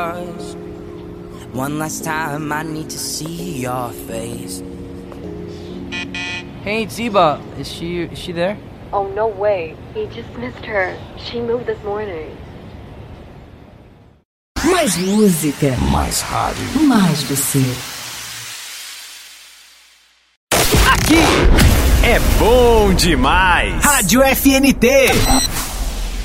One last time I need to see your face. Hey, Ziba, is she there? Oh, no way. He just missed her. She moved this morning. Mais música. Mais rádio. Mais você. Aqui é bom demais. Rádio FNT.